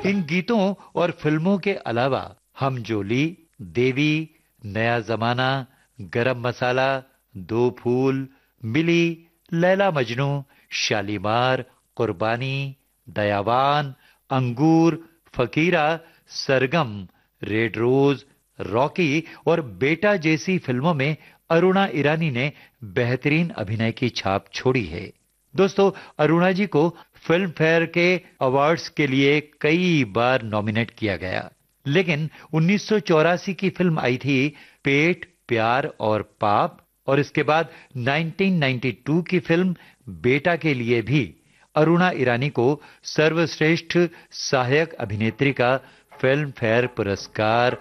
इन गीतों और फिल्मों के अलावा हम जोली, देवी, नया जमाना, गरम मसाला, दो फूल, मिली, लैला मजनू, शालीमार, कुर्बानी, दयावान, अंगूर, फकीरा, सरगम, रेड रोज, रॉकी और बेटा जैसी फिल्मों में अरुणा ईरानी ने बेहतरीन अभिनय की छाप छोड़ी है। दोस्तों, अरुणा जी को फिल्म फेयर के अवार्ड्स के लिए कई बार नॉमिनेट किया गया, लेकिन 1984 की फिल्म आई थी पेट, प्यार और पाप, और इसके बाद 1992 की फिल्म बेटा के लिए भी अरुणा ईरानी को सर्वश्रेष्ठ सहायक अभिनेत्री का फिल्म फेयर पुरस्कार